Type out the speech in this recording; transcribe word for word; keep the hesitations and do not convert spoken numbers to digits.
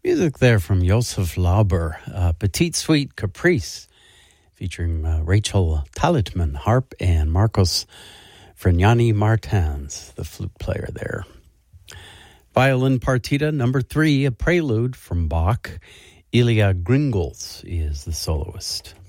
Music there from Josef Lauber, uh, Petite Suite Caprice, featuring uh, Rachel Talitman, harp, and Marcos Frignani Martins, the flute player there. Violin Partita number three, a prelude from Bach. Ilya Gringles is the soloist.